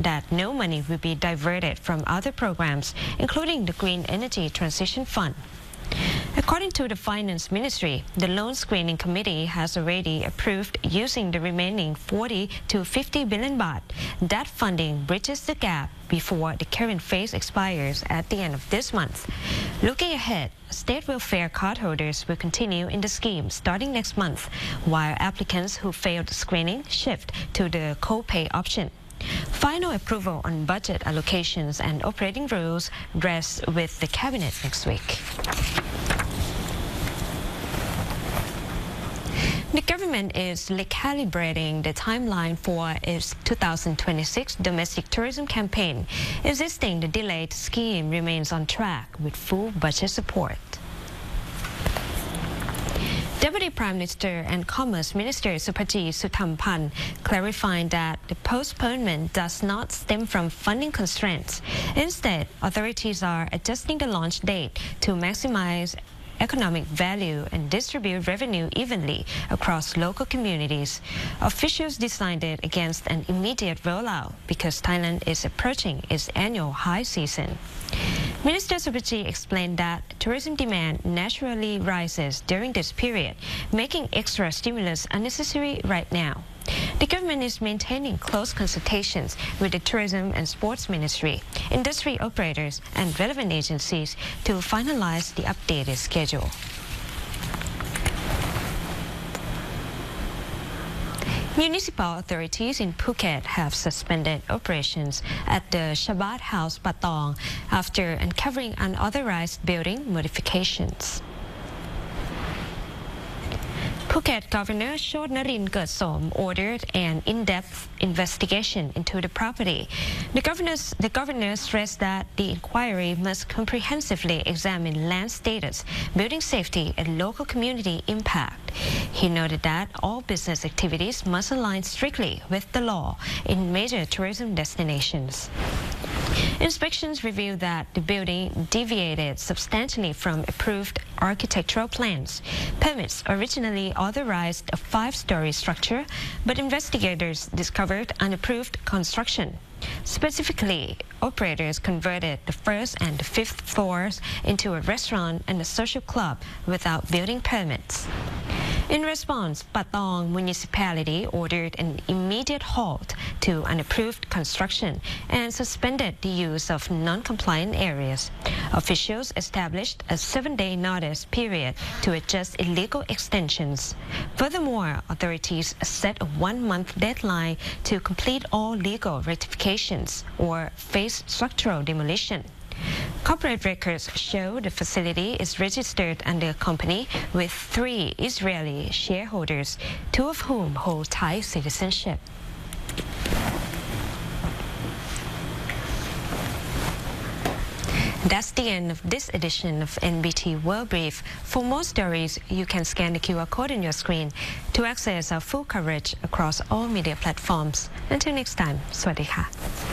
that no money will be diverted from other programs, including the Green Energy Transition Fund. According to the Finance Ministry, the Loan Screening Committee has already approved using the remaining 40 to 50 billion baht. That funding bridges the gap before the current phase expires at the end of this month. Looking ahead, state welfare cardholders will continue in the scheme starting next month, while applicants who failed screening shift to the co-pay option. Final approval on budget allocations and operating rules rests with the Cabinet next week. The government is recalibrating the timeline for its 2026 domestic tourism campaign, insisting the delayed scheme remains on track with full budget support. Deputy Prime Minister and Commerce Minister Supajit Suthamphan clarifying that the postponement does not stem from funding constraints. Instead, authorities are adjusting the launch date to maximize economic value and distribute revenue evenly across local communities. Officials decided against an immediate rollout because Thailand is approaching its annual high season. Minister Supajit explained that tourism demand naturally rises during this period, making extra stimulus unnecessary right now. The government is maintaining close consultations with the Tourism and Sports Ministry, industry operators, and relevant agencies to finalize the updated schedule. Municipal authorities in Phuket have suspended operations at the Shabat House Patong after uncovering unauthorized building modifications. Phuket Governor Chod-Narin Kertsom ordered an in-depth investigation into the property. The governor stressed that the inquiry must comprehensively examine land status, building safety, and local community impact. He noted that all business activities must align strictly with the law in major tourism destinations. Inspections revealed that the building deviated substantially from approved architectural plans. Permits originally authorized a 5-story structure, but investigators discovered unapproved construction. Specifically, operators converted the 1st and the 5th floors into a restaurant and a social club without building permits. In response, Patong municipality ordered an immediate halt to unapproved construction and suspended the use of non-compliant areas. Officials established a 7-day notice period to adjust illegal extensions. Furthermore, authorities set a 1-month deadline to complete all legal rectifications or face structural demolition. Corporate records show the facility is registered under a company with 3 Israeli shareholders, 2 of whom hold Thai citizenship. That's the end of this edition of NBT World Brief. For more stories, you can scan the QR code on your screen to access our full coverage across all media platforms. Until next time, Sawasdee ka.